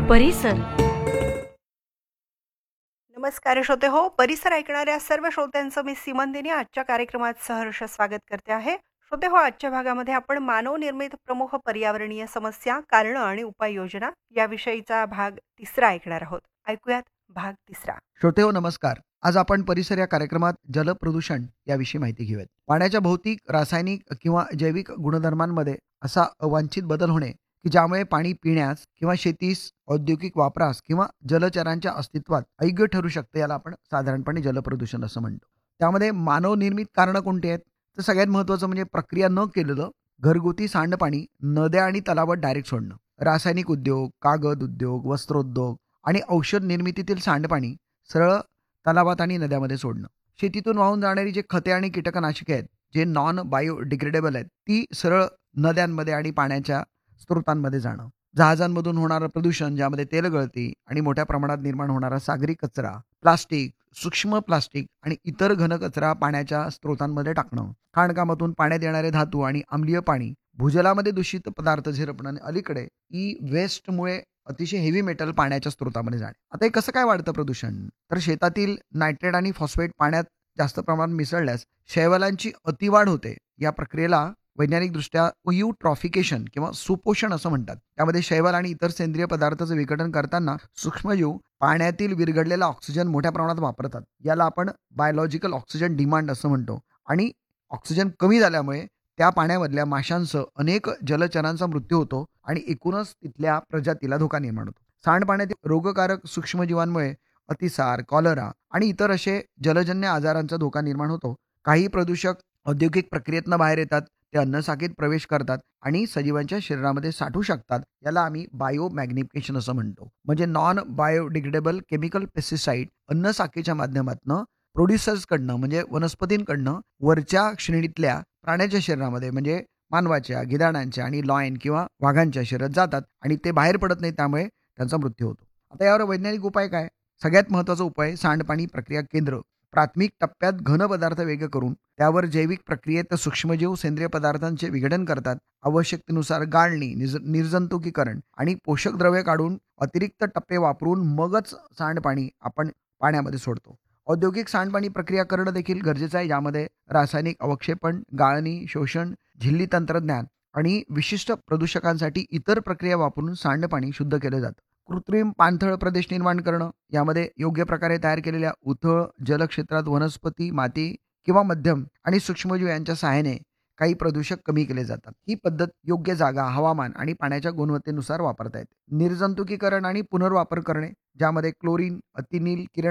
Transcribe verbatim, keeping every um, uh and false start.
परिसर. नमस्कार श्रोते हो, परिसर ऐकणाऱ्या सर्व श्रोत्यांचं मी सीमंदिनी आजच्या कार्यक्रमात सहर्ष स्वागत करते आहे. श्रोते हो, आजच्या भागामध्ये आपण मानवनिर्मित प्रमुख पर्यावरणीय समस्या, कारणं आणि उपाययोजना याविषयीचा भाग तिसरा ऐकणार आहोत. ऐकूयात भाग तिसरा. श्रोते हो नमस्कार. आज आपण परिसर या कार्यक्रमात जलप्रदूषण याविषयी माहिती घेऊयात. पाण्याच्या भौतिक, रासायनिक किंवा जैविक गुणधर्मांमध्ये असा अवांछित बदल होणे की ज्यामुळे पाणी पिण्यास किंवा शेतीस, औद्योगिक वापरास किंवा जलचरांच्या अस्तित्वात अयोग्य ठरू शकते, याला आपण साधारणपणे जलप्रदूषण असं म्हणतो. त्यामध्ये मानवनिर्मित कारणं कोणती आहेत? तर सगळ्यात महत्त्वाचं म्हणजे प्रक्रिया न केलेलं घरगुती सांडपाणी नद्या आणि तलावात डायरेक्ट सोडणं. रासायनिक उद्योग, कागद उद्योग, वस्त्रोद्योग आणि औषध निर्मितीतील सांडपाणी सरळ तलावात आणि नद्यामध्ये सोडणं. शेतीतून वाहून जाणारी जे खते आणि कीटकनाशके आहेत, जे नॉन बायोडिग्रेडेबल आहेत, ती सरळ नद्यांमध्ये आणि पाण्याच्या स्रोतांमध्ये जाणं. जहाजांमधून होणारं प्रदूषण, ज्यामध्ये तेलगळती आणि मोठ्या प्रमाणात निर्माण होणारा सागरी कचरा, प्लास्टिक, सूक्ष्म प्लास्टिक आणि इतर घनकचरा पाण्याच्या स्रोतांमध्ये टाकणं. खाणकामातून पाण्यात येणारे धातू आणि आम्लीय पाणी भूजलामध्ये दूषित पदार्थ झिरपणं आणि अलीकडे ई वेस्टमुळे अतिशय हेवी मेटल पाण्याच्या स्रोतामध्ये जाणे. आता हे कसं काय वाढतं प्रदूषण? तर शेतातील नायट्रेट आणि फॉस्फेट पाण्यात जास्त प्रमाणात मिसळल्यास शैवालांची अतिवाढ होते. या प्रक्रियेला वैज्ञानिकदृष्ट्या युट्रॉफिकेशन किंवा सुपोषण असं म्हणतात. त्यामध्ये शैवाल आणि इतर सेंद्रिय पदार्थाचं विघटन करताना सूक्ष्मजीव पाण्यातील विरघडलेला ऑक्सिजन मोठ्या प्रमाणात वापरतात. याला आपण बायोलॉजिकल ऑक्सिजन डिमांड असं म्हणतो. आणि ऑक्सिजन कमी झाल्यामुळे त्या पाण्यामधल्या माशांसह अनेक जलचरांचा मृत्यू होतो आणि एकूणच तिथल्या प्रजातीला धोका निर्माण होतो. सांडपाण्यातील रोगकारक सूक्ष्मजीवांमुळे अतिसार, कॉलरा आणि इतर असे जलजन्य आजारांचा धोका निर्माण होतो. काही प्रदूषक औद्योगिक प्रक्रियेतनं बाहेर येतात, ते अन्नसाखळीत प्रवेश करतात आणि सजीवांच्या शरीरामध्ये साठू शकतात. याला आम्ही बायोमॅग्निफिकेशन असं म्हणतो. म्हणजे नॉन बायोडिग्रेडेबल केमिकल पेस्टिसाइड अन्नसाखळीच्या माध्यमातून प्रोड्युसर्सकडनं म्हणजे वनस्पतींकडनं वरच्या श्रेणीतल्या प्राण्याच्या शरीरामध्ये म्हणजे मानवाच्या, गिधाडांच्या आणि लॉयन किंवा वाघांच्या शरीरात जातात आणि ते बाहेर पडत नाही, त्यामुळे त्यांचा मृत्यू होतो. आता यावर वैज्ञानिक उपाय काय? सगळ्यात महत्त्वाचा उपाय सांडपाणी प्रक्रिया केंद्र. प्राथमिक टप्प्यात घन पदार्थ वेगळे करून त्यावर जैविक प्रक्रियेत सूक्ष्मजीव सेंद्रिय पदार्थांचे विघटन करतात. आवश्यकतेनुसार गाळणी, निर्जंतुकीकरण आणि पोषक द्रव्ये काढून अतिरिक्त टप्पे वापरून मगच सांडपाणी आपण पाण्यामध्ये सोडतो. औद्योगिक सांडपाणी प्रक्रिया करणं देखील गरजेचं आहे. यामध्ये रासायनिक अवक्षेपण, गाळणी, शोषण, झिल्ली तंत्रज्ञान आणि विशिष्ट प्रदूषकांसाठी इतर प्रक्रिया वापरून सांडपाणी शुद्ध केलं जातं. कृत्रिम पाणथळ प्रदेश निर्माण करणं. यामध्ये योग्य प्रकारे तयार केलेल्या उथळ जलक्षेत्रात वनस्पती, माती किंवा मध्यम आणि सूक्ष्मजीव यांच्या सहाय्याने काही प्रदूषक कमी केले जातात. ही पद्धत योग्य जागा, हवामान आणि पाण्याच्या गुणवत्तेनुसार वापरता येते. निर्जंतुकीकरण आणि पुनर्वापर करणे, ज्यामध्ये क्लोरीन, अतिनील किरण